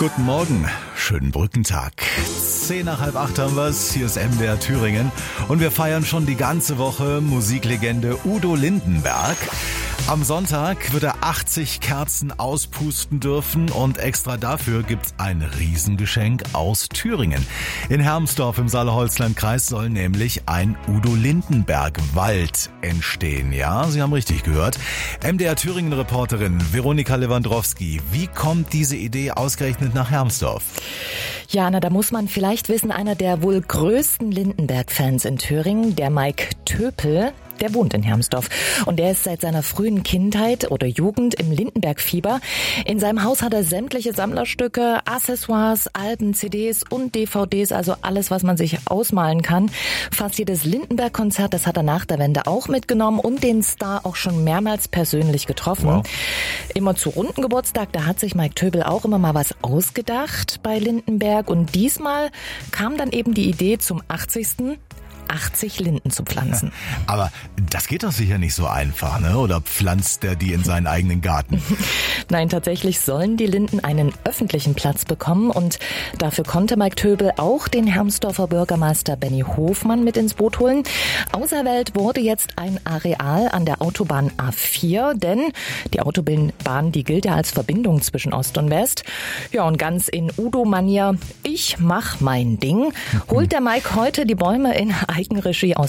Guten Morgen, schönen Brückentag. 7:10 haben wir's, hier ist MDR Thüringen und wir feiern schon die ganze Woche Musiklegende Udo Lindenberg. Am Sonntag wird er 80 Kerzen auspusten dürfen und extra dafür gibt's ein Riesengeschenk aus Thüringen. In Hermsdorf im Saale-Holzland-Kreis soll nämlich ein Udo Lindenberg-Wald entstehen. Ja, Sie haben richtig gehört. MDR Thüringen-Reporterin Veronika Lewandowski, wie kommt diese Idee ausgerechnet nach Hermsdorf? Ja, da muss man vielleicht wissen, einer der wohl größten Lindenberg-Fans in Thüringen, der Mike Töpel, der wohnt in Hermsdorf und der ist seit seiner frühen Kindheit oder Jugend im Lindenberg-Fieber. In seinem Haus hat er sämtliche Sammlerstücke, Accessoires, Alben, CDs und DVDs, also alles, was man sich ausmalen kann. Fast jedes Lindenberg-Konzert, das hat er nach der Wende auch mitgenommen und den Star auch schon mehrmals persönlich getroffen. Wow. Immer zu runden Geburtstag, da hat sich Mike Töpel auch immer mal was ausgedacht bei Lindenberg und diesmal kam dann eben die Idee zum 80. 80 Linden zu pflanzen. Aber das geht doch sicher nicht so einfach, ne? Oder pflanzt er die in seinen eigenen Garten? Nein, tatsächlich sollen die Linden einen öffentlichen Platz bekommen und dafür konnte Mike Töpel auch den Hermsdorfer Bürgermeister Benny Hofmann mit ins Boot holen. Auserwählt wurde jetzt ein Areal an der Autobahn A4, denn die Autobahn, die gilt ja als Verbindung zwischen Ost und West. Ja, und ganz in Udo-Manier, ich mach mein Ding, holt der Mike heute die Bäume in Eigenregie aus